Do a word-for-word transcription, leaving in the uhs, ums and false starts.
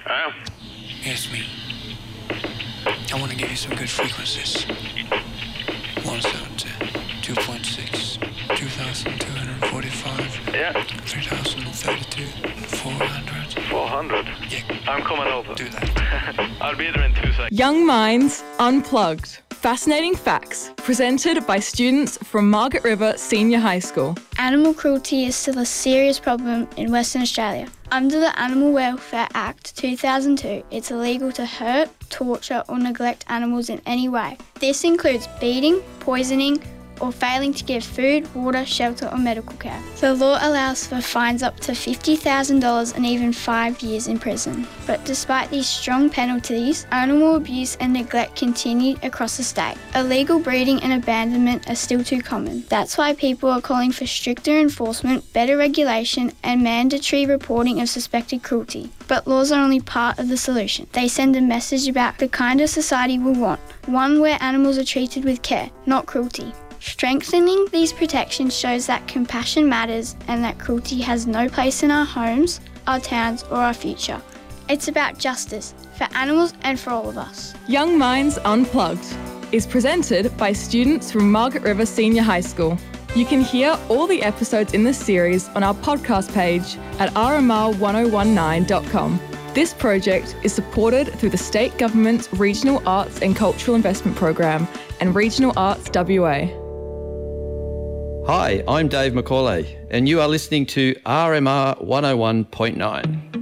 Huh? Yes, me. I want to give you some good frequencies. one seventy, two point six, two thousand two hundred forty-five, Yeah. three thousand thirty-two, four hundred. four hundred. Yeah, I'm coming over. do that. I'll be there in two seconds. Young Minds Unplugged. Fascinating facts presented by students from Margaret River Senior High School. Animal cruelty is still a serious problem in Western Australia. Under the Animal Welfare Act two thousand two, it's illegal to hurt, torture or neglect animals in any way. This includes beating, poisoning, or failing to give food, water, shelter or medical care. The law allows for fines up to fifty thousand dollars and even five years in prison. But despite these strong penalties, animal abuse and neglect continue across the state. Illegal breeding and abandonment are still too common. That's why people are calling for stricter enforcement, better regulation and mandatory reporting of suspected cruelty. But laws are only part of the solution. They send a message about the kind of society we want, one where animals are treated with care, not cruelty. Strengthening these protections shows that compassion matters and that cruelty has no place in our homes, our towns or our future. It's about justice for animals and for all of us. Young Minds Unplugged is presented by students from Margaret River Senior High School. You can hear all the episodes in this series on our podcast page at r m r one oh one nine dot com. This project is supported through the State Government's Regional Arts and Cultural Investment Program and Regional Arts W A. Hi, I'm Dave McCauley, and you are listening to R M R one oh one point nine.